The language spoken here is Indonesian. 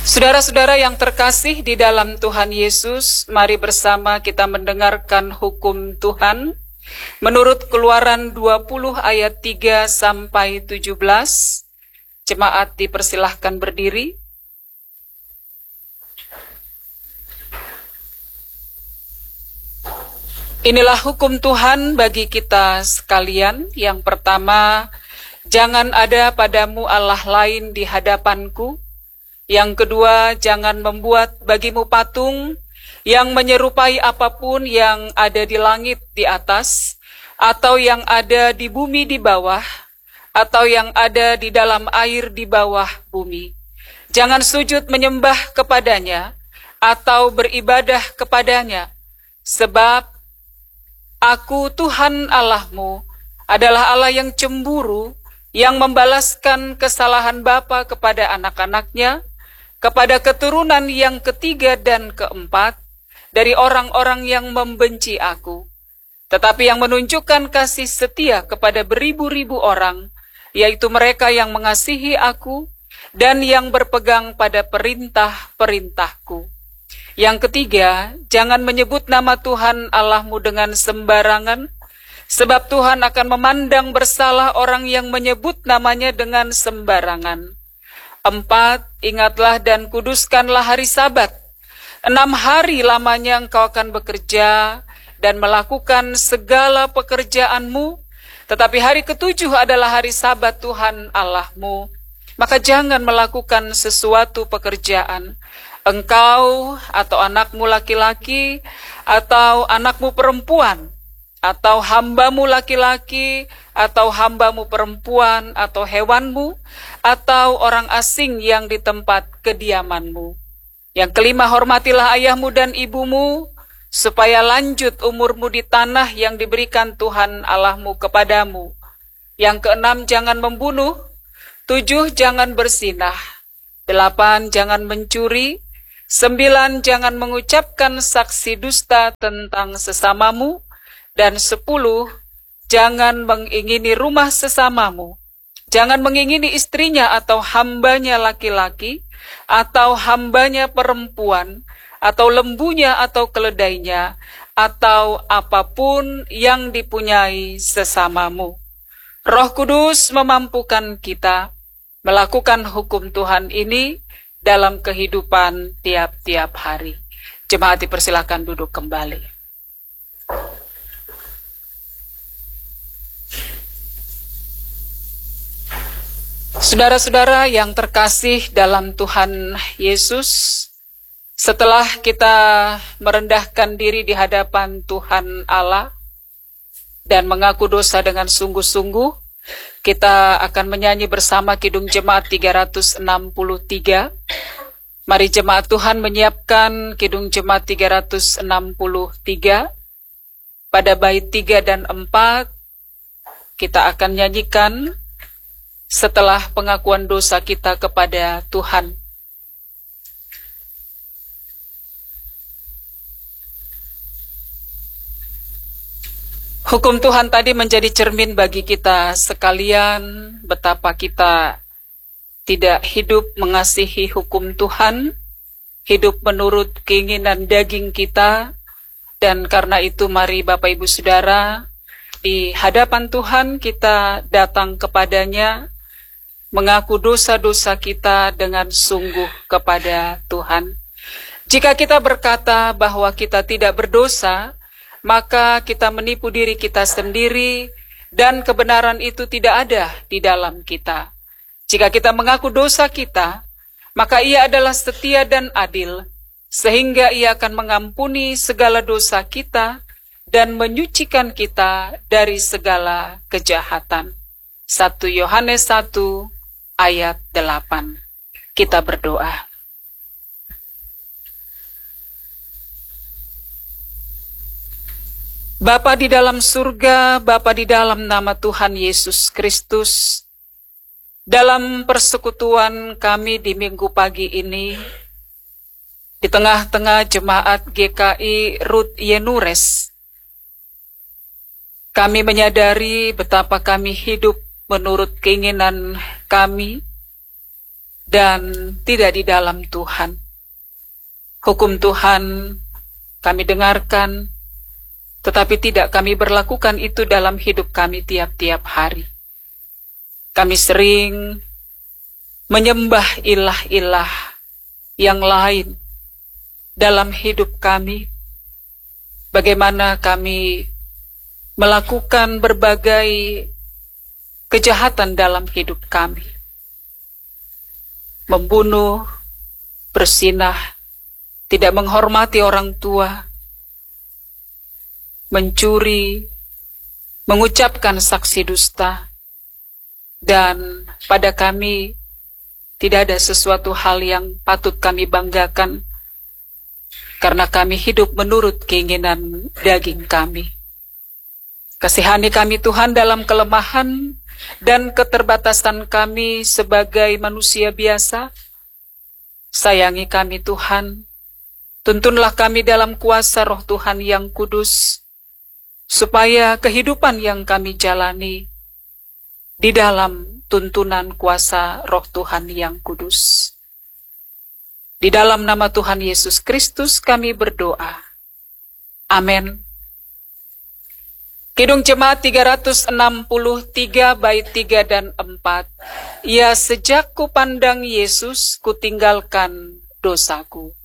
Saudara-saudara yang terkasih di dalam Tuhan Yesus, mari bersama kita mendengarkan hukum Tuhan menurut Keluaran 20 ayat 3 sampai 17. Jemaat dipersilahkan berdiri. Inilah hukum Tuhan bagi kita sekalian. Yang pertama, jangan ada padamu Allah lain di hadapanku. Yang kedua, jangan membuat bagimu patung yang menyerupai apapun yang ada di langit di atas, atau yang ada di bumi di bawah, atau yang ada di dalam air di bawah bumi. Jangan sujud menyembah kepadanya, atau beribadah kepadanya, sebab Aku Tuhan Allahmu adalah Allah yang cemburu, yang membalaskan kesalahan bapa kepada anak-anaknya, kepada keturunan yang ketiga dan keempat, dari orang-orang yang membenci aku, tetapi yang menunjukkan kasih setia kepada beribu-ribu orang, yaitu mereka yang mengasihi aku, dan yang berpegang pada perintah-perintahku. Yang ketiga, jangan menyebut nama Tuhan Allahmu dengan sembarangan, sebab Tuhan akan memandang bersalah orang yang menyebut namanya dengan sembarangan. 4, ingatlah dan kuduskanlah hari Sabat. 6 hari lamanya engkau akan bekerja dan melakukan segala pekerjaanmu, tetapi hari ke-7 adalah hari Sabat Tuhan Allahmu. Maka jangan melakukan sesuatu pekerjaan, engkau atau anakmu laki-laki atau anakmu perempuan, atau hambamu laki-laki atau hambamu perempuan, atau hewanmu, atau orang asing yang di tempat kediamanmu. Yang kelima, hormatilah ayahmu dan ibumu, supaya lanjut umurmu di tanah yang diberikan Tuhan Allahmu kepadamu. Yang keenam, jangan membunuh. 7, jangan berzinah. 8, jangan mencuri. 9, jangan mengucapkan saksi dusta tentang sesamamu. Dan 10, jangan mengingini rumah sesamamu. Jangan mengingini istrinya atau hambanya laki-laki, atau hambanya perempuan, atau lembunya atau keledainya, atau apapun yang dipunyai sesamamu. Roh Kudus memampukan kita melakukan hukum Tuhan ini dalam kehidupan tiap-tiap hari. Jemaat dipersilakan duduk kembali. Saudara-saudara yang terkasih dalam Tuhan Yesus, setelah kita merendahkan diri di hadapan Tuhan Allah dan mengaku dosa dengan sungguh-sungguh, kita akan menyanyi bersama Kidung Jemaat 363. Mari jemaat Tuhan menyiapkan Kidung Jemaat 363 pada bait 3 dan 4. Kita akan nyanyikan setelah pengakuan dosa kita kepada Tuhan. Hukum Tuhan tadi menjadi cermin bagi kita sekalian, betapa kita tidak hidup mengasihi hukum Tuhan, hidup menurut keinginan daging kita, dan karena itu mari Bapak Ibu Saudara, di hadapan Tuhan kita datang kepadanya, mengaku dosa-dosa kita dengan sungguh kepada Tuhan. Jika kita berkata bahwa kita tidak berdosa, maka kita menipu diri kita sendiri dan kebenaran itu tidak ada di dalam kita. Jika kita mengaku dosa kita, maka Ia adalah setia dan adil, sehingga Ia akan mengampuni segala dosa kita dan menyucikan kita dari segala kejahatan. 1 Yohanes 1 ayat 8. Kita berdoa. Bapa di dalam surga, Bapa di dalam nama Tuhan Yesus Kristus, dalam persekutuan kami di minggu pagi ini, di tengah-tengah jemaat GKI Ruth Yenures, kami menyadari betapa kami hidup menurut keinginan kami, dan tidak di dalam Tuhan. Hukum Tuhan kami dengarkan, tetapi tidak kami berlakukan itu dalam hidup kami tiap-tiap hari. Kami sering menyembah ilah-ilah yang lain dalam hidup kami. Bagaimana kami melakukan berbagai kejahatan dalam hidup kami. Membunuh, berzinah, tidak menghormati orang tua, mencuri, mengucapkan saksi dusta, dan pada kami tidak ada sesuatu hal yang patut kami banggakan karena kami hidup menurut keinginan daging kami. Kasihani kami Tuhan dalam kelemahan dan keterbatasan kami sebagai manusia biasa. Sayangi kami Tuhan, tuntunlah kami dalam kuasa Roh Tuhan yang kudus, supaya kehidupan yang kami jalani di dalam tuntunan kuasa Roh Tuhan yang kudus. Di dalam nama Tuhan Yesus Kristus kami berdoa. Amin. Kidung Jemaat 363 bait 3 dan 4. Ya, sejak ku pandang Yesus, ku tinggalkan dosaku.